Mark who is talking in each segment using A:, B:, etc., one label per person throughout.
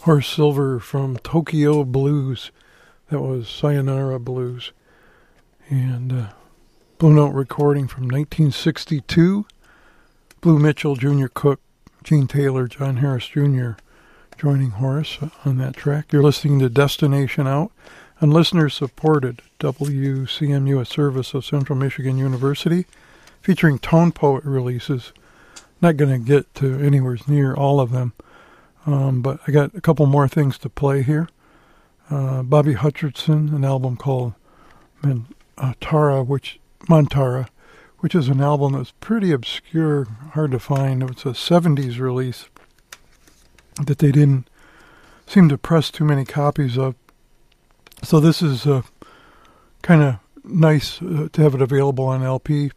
A: Horace Silver from Tokyo Blues. That was Sayonara Blues. And Blue Note recording from 1962. Blue Mitchell, Junior Cook, Gene Taylor, John Harris Jr. joining Horace on that track. You're listening to Destination Out on listener-supported WCMU, a service of Central Michigan University, featuring Tone Poet releases. Not going to get to anywhere near all of them, but I got a couple more things to play here. Bobby Hutcherson, an album called Montara, which is an album that's pretty obscure, hard to find. It's a 70s release that they didn't seem to press too many copies of. So this is kind of nice to have it available on LP.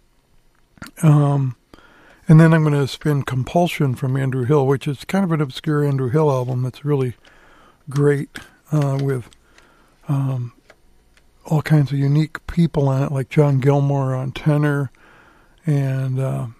A: And then I'm going to spin Compulsion from Andrew Hill, which is kind of an obscure Andrew Hill album that's really great with all kinds of unique people on it, like John Gilmore on tenor and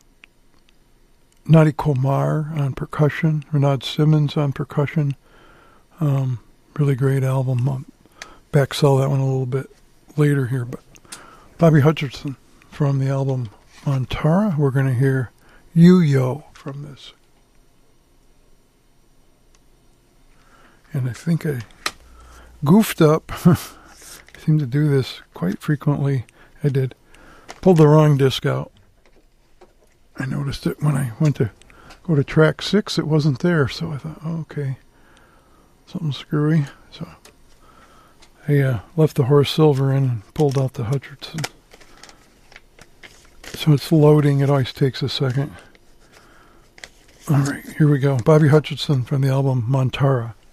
A: Nadi Komar on percussion, Renard Simmons on percussion. Really great album. I'll backsell that one a little bit later here. But Bobby Hutcherson from the album Montara. We're going to hear You-Yo from this. And I think I goofed up. I seem to do this quite frequently. I did. Pulled the wrong disc out. I noticed it when I went to go to track 6. It wasn't there. So I thought, oh, okay, something screwy. So I left the Horace Silver in and pulled out the Hutcherson. So it's loading. It always takes a second. All right, here we go. Bobby Hutcherson from the album Montara.